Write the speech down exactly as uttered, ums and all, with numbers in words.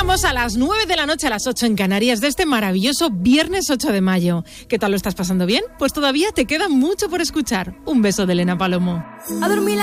Seguimos a las nueve de la noche, a las ocho en Canarias, de este maravilloso viernes ocho de mayo. ¿Qué tal lo estás pasando bien? Pues todavía te queda mucho por escuchar. Un beso de Elena Palomo. A dormir.